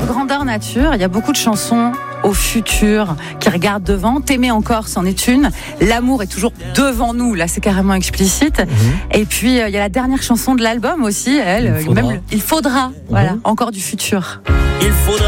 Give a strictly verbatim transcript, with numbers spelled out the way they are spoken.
Grandeur nature, il y a beaucoup de chansons au futur qui regardent devant. T'aimer encore, c'en est une. L'amour est toujours devant nous, là c'est carrément explicite. Mm-hmm. Et puis il euh, y a la dernière chanson de l'album aussi, elle. Il faudra. Même, il faudra, mm-hmm. Voilà, encore du futur. Il faudra.